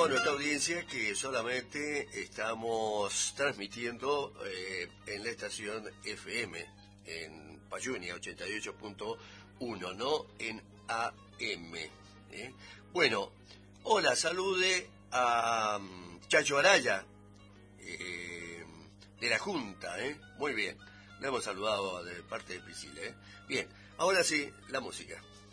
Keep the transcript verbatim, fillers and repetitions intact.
a nuestra audiencia que solamente estamos transmitiendo eh, en la estación F M, en Payunia ochenta y ocho punto uno, no en A M. ¿eh? Bueno, hola, salude a um, Chacho Araya, eh, de la Junta, ¿eh? Muy bien, le hemos saludado de parte de Priscila. ¿eh? Bien, ahora sí, la música.